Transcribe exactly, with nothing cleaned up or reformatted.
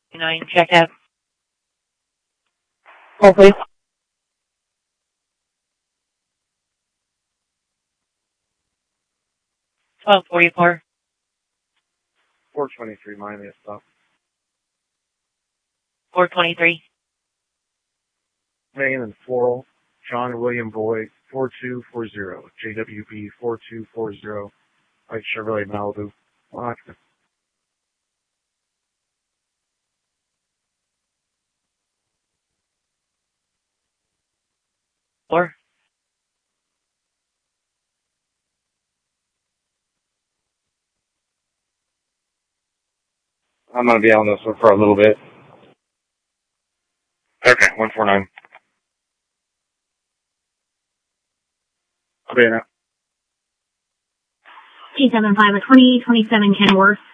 nine, check out. Hold please. twelve forty-four. four twenty-three, Miami, stop. four twenty-three. Main and Floral, John William Boyd, four two four zero, J W B four two four zero, White Chevrolet Malibu. Lock. Four. I'm going to be on this one for a little bit. Okay, one four nine. I'll be in it. G seven five, twenty twenty-seven Kenworth.